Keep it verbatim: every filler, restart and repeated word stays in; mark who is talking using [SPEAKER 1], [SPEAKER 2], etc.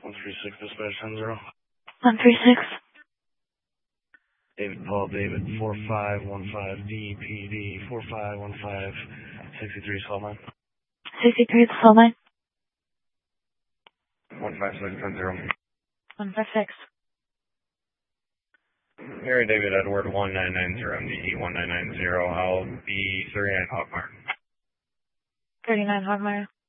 [SPEAKER 1] one three six dispatch ten zero.
[SPEAKER 2] one three six.
[SPEAKER 1] David Paul David four five one five D P D four five one five sixty-three Salt Mine.
[SPEAKER 2] sixty-three Salt Mine.
[SPEAKER 1] one five six ten zero.
[SPEAKER 2] one five six.
[SPEAKER 1] Harry David Edward one nine nine zero M D E one nine nine zero. I'll be thirty-nine Hawkmire.
[SPEAKER 2] thirty-nine Hogmire.